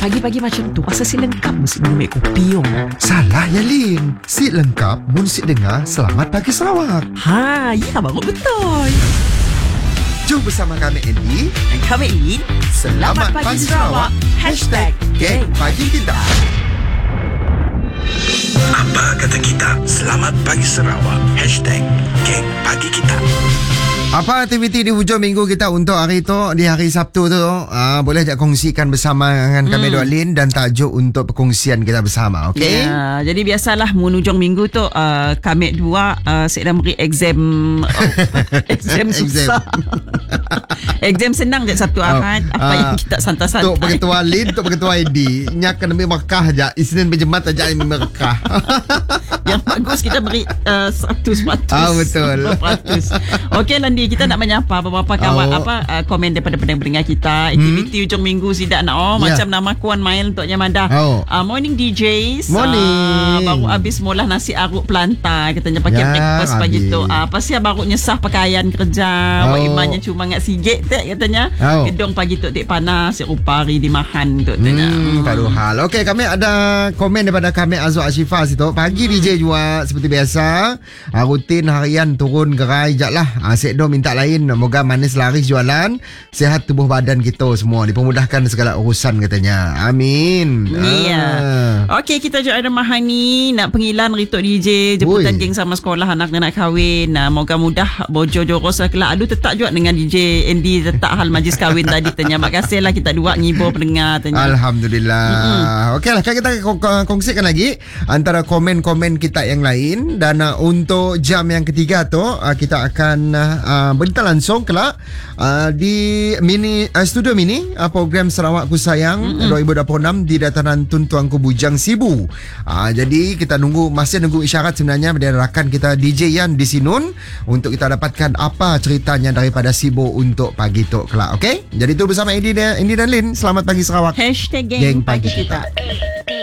pagi-pagi macam tu pasal si lengkap mesti minum kopi. Salah ya Lin. Si lengkap mun si dengar Selamat Pagi Sarawak. Ya baru betul. Jom bersama kami Andy Dan kami Lin. Selamat Pagi Sarawak #Geng Pagi Kita. Apa kata kita? Selamat Pagi Sarawak #Geng Pagi Kita. Apa aktiviti di hujung minggu kita untuk hari tu, di hari Sabtu tu? Boleh jak kongsikan bersama dengan kami Dua Lin dan tajuk untuk perkongsian kita bersama, okey? Ya, jadi biasalah menujung minggu tu kami dua sedang beri exam exam susah. Exam senang je Sabtu Ahad. Apa yang kita santai-santai. Tok Pengetua Lin, Tok Pengetua ID. Nyak kena ambil markah je. Isnin berjemaat aja ambil markah. Yang bagus kita beri 100%. Betul. 100%. Okey Landi, kita nak menyapa beberapa kawan komen daripada pendengar kita. Aktiviti hujung minggu sidak nak macam nama Kuan Mail untuk Nyamada. Morning DJs. Morning. Baru habis mula nasi aruk pelanta katanya pakai breakfast pagi tu. Pasal baru nyesah pakaian kerja. Imannya cuma ngak sigit tak katanya. Gedung pagi tu tik panas rupa hari di mahan tu tanya. Paduh hal. Okey, kami ada komen daripada kami Azwa Ashifa situ. Pagi DJ juga seperti biasa. Rutin harian turun gerai je lah. Sekdo minta lain. Moga manis laris jualan. Sehat tubuh badan kita semua. Dipermudahkan segala urusan katanya. Amin. Ya. Okey, kita juga ada Mahani nak pengilan Ritok DJ jemputan geng sama sekolah anak nak kahwin. Moga mudah bojo joros lah kelak. Aduh tetap juga dengan DJ Andy tetap hal majlis kahwin tadi tanya. Makasih lah kita dua ngibur pendengar tanya. Alhamdulillah. Okey lah, kita kongsikan lagi antara komen-komen kita yang lain. Dan untuk jam yang ketiga tu kita akan berita langsung kelak di studio mini program Sarawak Ku Sayang 2026 di dataran Tun Tuanku Bujang Sibu. Jadi kita masih nunggu isyarat sebenarnya dari rakan kita DJ Yan di Sinun untuk kita dapatkan apa ceritanya daripada Sibu untuk pagi tu kelak. Okey? Jadi tu bersama Indi dan Lin. Selamat Pagi Sarawak #Geng Pagi Kita.